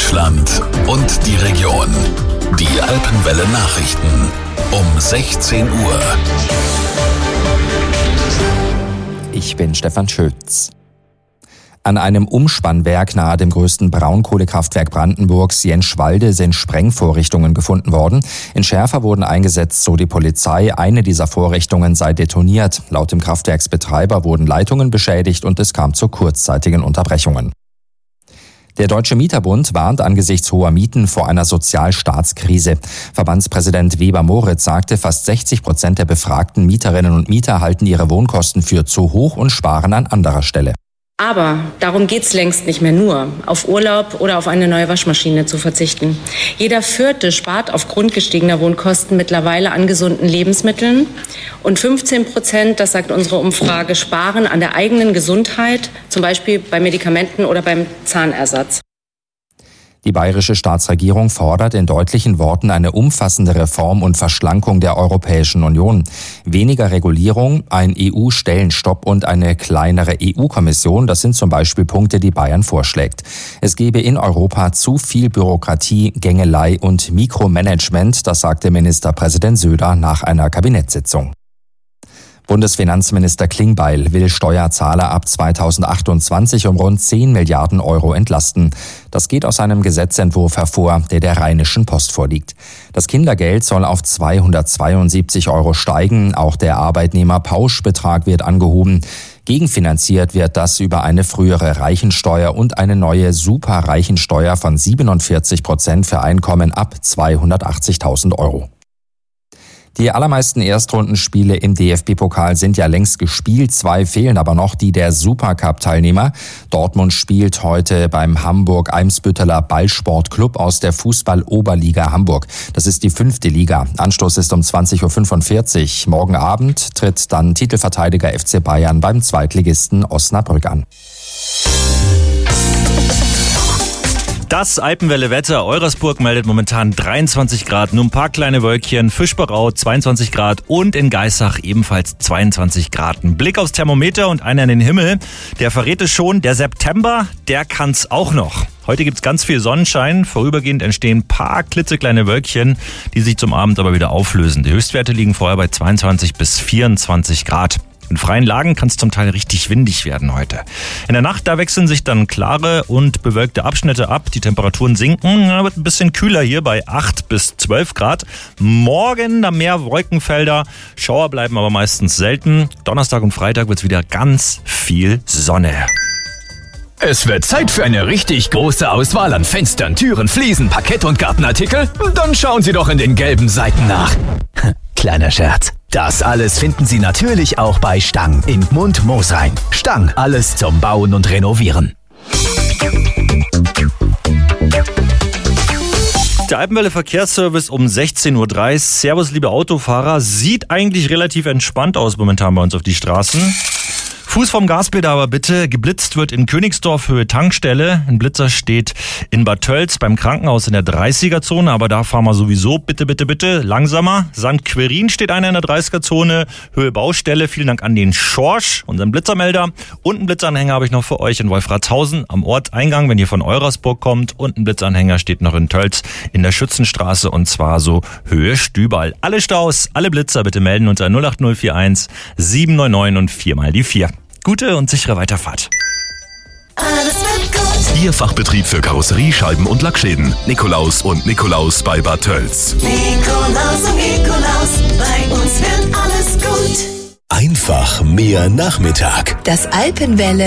Deutschland und die Region. Die Alpenwelle Nachrichten um 16 Uhr. Ich bin Stefan Schütz. An einem Umspannwerk nahe dem größten Braunkohlekraftwerk Brandenburgs, Jenschwalde, sind Sprengvorrichtungen gefunden worden. Entschärfer wurden eingesetzt, so die Polizei. Eine dieser Vorrichtungen sei detoniert. Laut dem Kraftwerksbetreiber wurden Leitungen beschädigt und es kam zu kurzzeitigen Unterbrechungen. Der Deutsche Mieterbund warnt angesichts hoher Mieten vor einer Sozialstaatskrise. Verbandspräsident Weber-Moritz sagte, fast 60% der befragten Mieterinnen und Mieter halten ihre Wohnkosten für zu hoch und sparen an anderer Stelle. Aber darum geht's längst nicht mehr nur, auf Urlaub oder auf eine neue Waschmaschine zu verzichten. Jeder Vierte spart aufgrund gestiegener Wohnkosten mittlerweile an gesunden Lebensmitteln. Und 15%, das sagt unsere Umfrage, sparen an der eigenen Gesundheit, zum Beispiel bei Medikamenten oder beim Zahnersatz. Die bayerische Staatsregierung fordert in deutlichen Worten eine umfassende Reform und Verschlankung der Europäischen Union. Weniger Regulierung, ein EU-Stellenstopp und eine kleinere EU-Kommission, das sind zum Beispiel Punkte, die Bayern vorschlägt. Es gebe in Europa zu viel Bürokratie, Gängelei und Mikromanagement, das sagte Ministerpräsident Söder nach einer Kabinettssitzung. Bundesfinanzminister Klingbeil will Steuerzahler ab 2028 um rund 10 Milliarden Euro entlasten. Das geht aus einem Gesetzentwurf hervor, der der Rheinischen Post vorliegt. Das Kindergeld soll auf 272 Euro steigen. Auch der Arbeitnehmerpauschbetrag wird angehoben. Gegenfinanziert wird das über eine frühere Reichensteuer und eine neue Superreichensteuer von 47% für Einkommen ab 280.000 Euro. Die allermeisten Erstrundenspiele im DFB-Pokal sind ja längst gespielt. 2 fehlen aber noch, die der Supercup-Teilnehmer. Dortmund spielt heute beim Hamburg-Eimsbütteler Ballsportclub aus der Fußball-Oberliga Hamburg. Das ist die 5. Liga. Anstoß ist um 20.45 Uhr. Morgen Abend tritt dann Titelverteidiger FC Bayern beim Zweitligisten Osnabrück an. Das Alpenwelle-Wetter. Eurasburg meldet momentan 23 Grad, nur ein paar kleine Wölkchen. Fischberau 22 Grad und in Geissach ebenfalls 22 Grad. Ein Blick aufs Thermometer und einer in den Himmel. Der verrät es schon, der September, der kann's auch noch. Heute gibt's ganz viel Sonnenschein. Vorübergehend entstehen ein paar klitzekleine Wölkchen, die sich zum Abend aber wieder auflösen. Die Höchstwerte liegen vorher bei 22 bis 24 Grad. In freien Lagen kann es zum Teil richtig windig werden heute. In der Nacht, da wechseln sich dann klare und bewölkte Abschnitte ab. Die Temperaturen sinken, wird ein bisschen kühler hier bei 8 bis 12 Grad. Morgen da mehr Wolkenfelder, Schauer bleiben aber meistens selten. Donnerstag und Freitag wird es wieder ganz viel Sonne. Es wird Zeit für eine richtig große Auswahl an Fenstern, Türen, Fliesen, Parkett und Gartenartikel. Dann schauen Sie doch in den gelben Seiten nach. Kleiner Scherz. Das alles finden Sie natürlich auch bei Stang in Gmund-Moosrhein. Stang, alles zum Bauen und Renovieren. Der Alpenwelle Verkehrsservice um 16.30 Uhr. Servus, liebe Autofahrer. Sieht eigentlich relativ entspannt aus momentan bei uns auf die Straßen. Fuß vom Gaspedal aber bitte. Geblitzt wird in Königsdorf, Höhe Tankstelle. Ein Blitzer steht in Bad Tölz beim Krankenhaus in der 30er-Zone. Aber da fahren wir sowieso bitte langsamer. St. Querin steht einer in der 30er-Zone. Höhe Baustelle. Vielen Dank an den Schorsch, unseren Blitzermelder. Und einen Blitzanhänger habe ich noch für euch in Wolfratshausen am Ortseingang, wenn ihr von Eurasburg kommt. Und ein Blitzanhänger steht noch in Tölz in der Schützenstraße und zwar so Höhe Stüberl. Alle Staus, alle Blitzer bitte melden unter 08041 799 und 4 mal die 4. Gute und sichere Weiterfahrt. Alles wird gut. Ihr Fachbetrieb für Karosserie, Scheiben und Lackschäden. Nikolaus und Nikolaus bei Bad Tölz. Nikolaus und Nikolaus, bei uns wird alles gut. Einfach mehr Nachmittag. Das Alpenwelle